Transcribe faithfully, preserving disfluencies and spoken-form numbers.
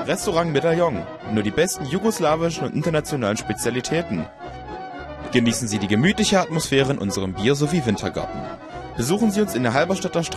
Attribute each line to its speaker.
Speaker 1: Restaurant Medaillon. Nur die besten jugoslawischen und internationalen Spezialitäten. Genießen Sie die gemütliche Atmosphäre in unserem Bier- sowie Wintergarten. Besuchen Sie uns in der Halberstadter Straße